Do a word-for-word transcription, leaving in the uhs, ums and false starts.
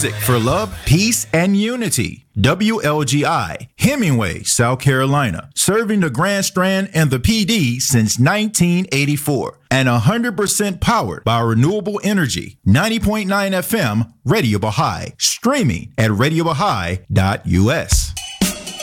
Music for love, peace, and unity. W L G I, Hemingway, South Carolina. Serving the Grand Strand and the P D since nineteen eighty-four. And one hundred percent powered by renewable energy. ninety point nine F M, Radio Baha'i. Streaming at radio baha'i dot U S.